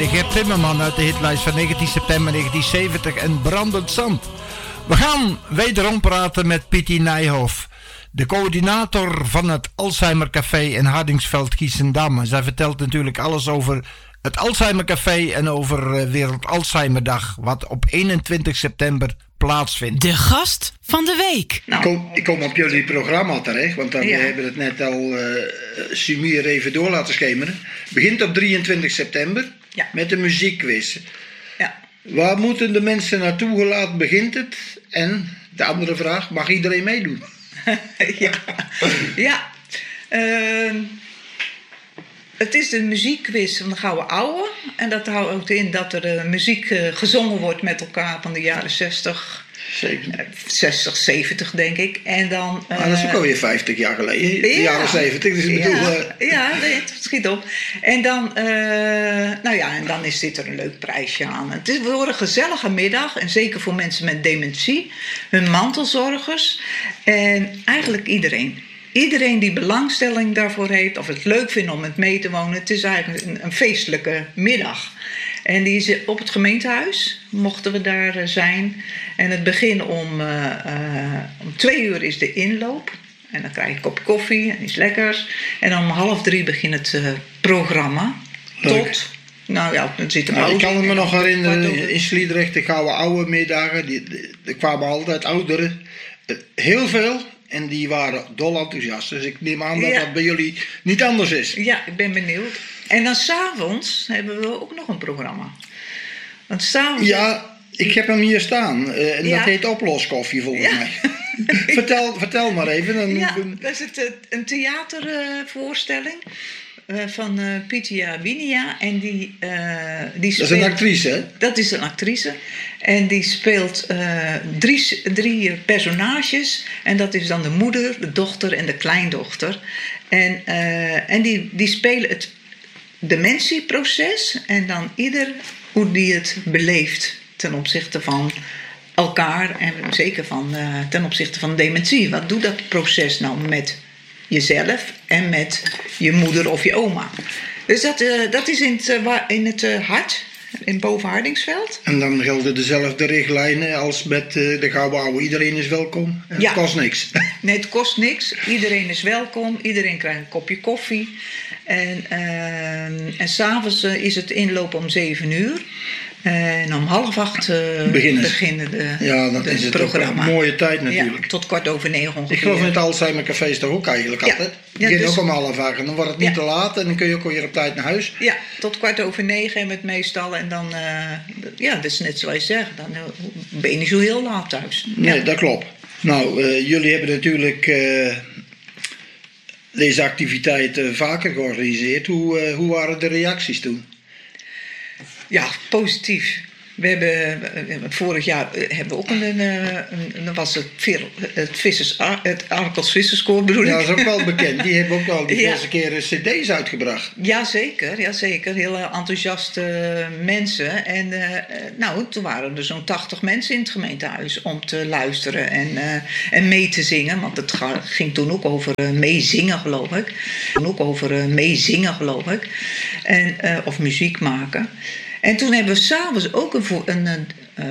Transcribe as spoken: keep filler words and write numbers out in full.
Gert Timmerman uit de hitlijst van negentien september negentien zeventig en Brandend Zand. We gaan wederom praten met Pitti Nijhoff, de coördinator van het Alzheimer Café in Hardingsveld, Giessendam. En zij vertelt natuurlijk alles over het Alzheimer Café en over Wereld Alzheimerdag, wat op eenentwintig september plaatsvindt. De gast van de week. Nou, ik, kom, ik kom op jullie programma terecht, want dan, ja. we hebben het net al uh, Sumier even door laten schemeren. Begint op drieëntwintig september ja. met de muziekquiz. Ja. Waar moeten de mensen naartoe? Hoe laat begint het? En de andere vraag, mag iedereen meedoen? ja, ja. Uh, het is de muziekquiz van de Gouden Ouwe. En dat houdt in dat er uh, muziek uh, gezongen wordt met elkaar van de jaren zestig. zeventig. zestig, zeventig denk ik. En dan, uh, ah, dat is ook alweer vijftig jaar geleden. De ja, jaren zeventig. Dus ik ja, bedoel, uh... ja, het schiet op. En dan, uh, nou ja, en dan is dit er een leuk prijsje aan. Het is voor een gezellige middag. En zeker voor mensen met dementie. Hun mantelzorgers. En eigenlijk iedereen. Iedereen die belangstelling daarvoor heeft. Of het leuk vindt om het mee te wonen. Het is eigenlijk een, een feestelijke middag. En die is op het gemeentehuis, mochten we daar zijn. En het begin om, uh, uh, om twee uur is de inloop. En dan krijg je een kop koffie en iets lekkers. En om half drie begint het uh, programma. Leuk. Tot, nou ja, dan zit er nou, ik kan me nog herinneren, in Sliedrecht, de Gouden Oude middagen. Die, die, er kwamen altijd ouderen. Uh, heel veel. En die waren dol enthousiast. Dus ik neem aan dat ja. dat bij jullie niet anders is. Ja, ik ben benieuwd. En dan 's avonds hebben we ook nog een programma. Want 's avonds... Ja, ik heb hem hier staan. Uh, en ja. dat heet oploskoffie volgens ja. mij. vertel, vertel maar even. Dan, ja, dat is het, een theatervoorstelling uh, van uh, Pitya Winia. En die, uh, die speelt, dat is een actrice, hè? Dat is een actrice. En die speelt uh, drie, drie personages. En dat is dan de moeder, de dochter en de kleindochter. En, uh, en die, die spelen het dementieproces. En dan ieder hoe die het beleeft ten opzichte van elkaar. En zeker van, uh, ten opzichte van dementie. Wat doet dat proces nou met jezelf en met je moeder of je oma? Dus dat, uh, dat is in het, uh, in het uh, hart. In boven Hardingsveld. En dan gelden dezelfde richtlijnen als met uh, de Gouden Ouwe. Iedereen is welkom. Het ja. kost niks. Nee, het kost niks. Iedereen is welkom. Iedereen krijgt een kopje koffie. En, uh, en s'avonds uh, is het inloop om zeven uur. En om half acht uh, beginnen, beginnen de, ja, dat de is het programma. Een mooie tijd natuurlijk. Ja, tot kwart over negen ongeveer. Ik geloof in het Alzheimer Café is toch ook eigenlijk ja. altijd. Het ja, begint dus, ook om half acht. En dan wordt het niet ja. te laat. En dan kun je ook weer op tijd naar huis. Ja, tot kwart over negen hebben we het meestal. En dan, uh, ja, dat is net zoals je zegt. Dan uh, ben je niet zo heel laat thuis. Nee, ja. dat klopt. Nou, uh, jullie hebben natuurlijk uh, deze activiteiten vaker georganiseerd. Hoe, uh, hoe waren de reacties toen? Ja, positief. We hebben vorig jaar hebben we ook een, een, een was het, het, vissers, het Arkels Visserskoor bedoel ik. Ja, dat is ook wel bekend. Die hebben ook al diverse ja. keren cd's uitgebracht. Jazeker, jazeker. Heel enthousiaste mensen. En uh, nou, toen waren er zo'n tachtig mensen in het gemeentehuis om te luisteren en, uh, en mee te zingen. Want het ging toen ook over uh, meezingen, geloof ik. Toen ook over uh, meezingen, geloof ik. En, uh, of muziek maken. En toen hebben we s'avonds ook een, een,